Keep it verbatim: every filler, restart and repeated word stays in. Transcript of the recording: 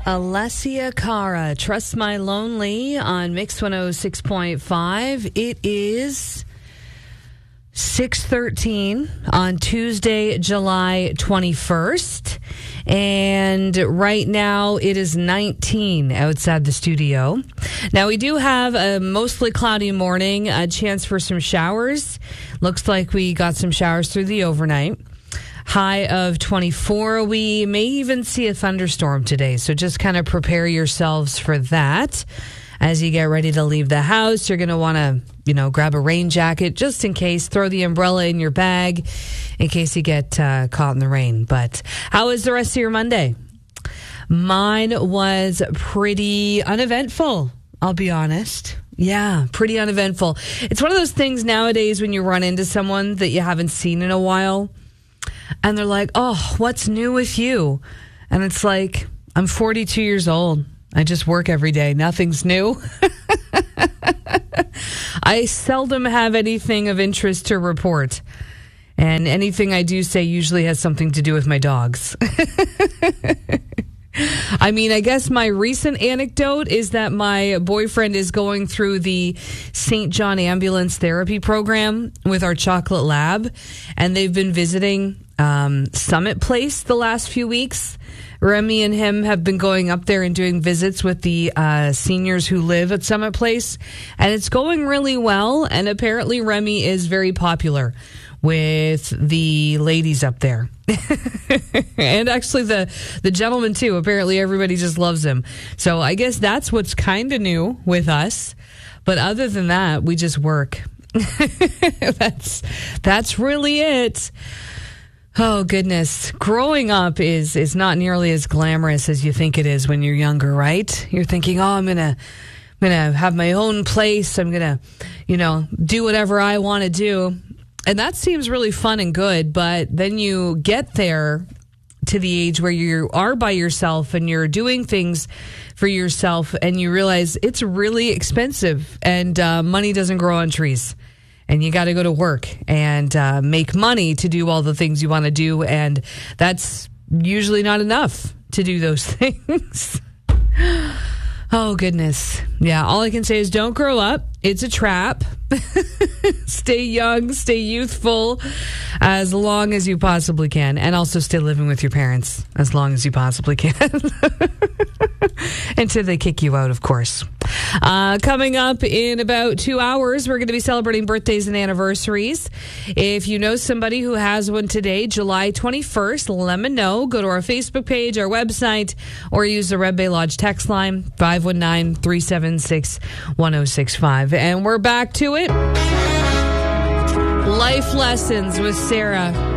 Alessia Cara, Trust My Lonely on Mix one oh six point five. It is six thirteen on Tuesday, July twenty-first. And right now it is nineteen outside the studio. Now we do have a mostly cloudy morning, a chance for some showers. Looks like we got some showers through the overnight. High of twenty-four. We may even see a thunderstorm today, so just kind of prepare yourselves for that. As you get ready to leave the house, you're going to want to, you know, grab a rain jacket just in case. Throw the umbrella in your bag in case you get uh, caught in the rain. But how was the rest of your Monday? Mine was pretty uneventful, I'll be honest. Yeah, pretty uneventful. It's one of those things nowadays when you run into someone that you haven't seen in a while, and they're like, oh, what's new with you? And it's like, I'm forty-two years old. I just work every day. Nothing's new. I seldom have anything of interest to report. And anything I do say usually has something to do with my dogs. I mean, I guess my recent anecdote is that my boyfriend is going through the Saint John Ambulance Therapy Program with our chocolate lab. And they've been visiting um, Summit Place the last few weeks. Remy and him have been going up there and doing visits with the uh, seniors who live at Summit Place. And it's going really well. And apparently Remy is very popular with the ladies up there. And actually the, the gentleman too. Apparently everybody just loves him. So I guess that's what's kind of new with us. But other than that, we just work. that's that's really it. Oh, goodness. Growing up is, is not nearly as glamorous as you think it is when you're younger, right? You're thinking, oh, I'm going to I'm gonna have my own place. I'm going to, you know, do whatever I want to do. And that seems really fun and good. But then you get there to the age where you are by yourself and you're doing things for yourself and you realize it's really expensive and uh, money doesn't grow on trees. And you got to go to work and uh, make money to do all the things you want to do. And that's usually not enough to do those things. Oh, goodness. Yeah, all I can say is don't grow up. It's a trap. Stay young, stay youthful as long as you possibly can. And also stay living with your parents as long as you possibly can. Until they kick you out, of course. Uh, coming up in about two hours, we're going to be celebrating birthdays and anniversaries. If you know somebody who has one today, July twenty-first, let me know. Go to our Facebook page, our website, or use the Red Bay Lodge text line, five one nine, three seven six, one oh six five. And we're back to it. Life lessons with Sarah.